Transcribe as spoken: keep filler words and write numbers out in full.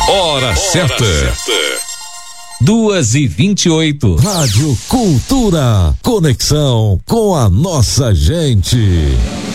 Hora certa. Duas e vinte e oito. Rádio Cultura. Conexão com a nossa gente.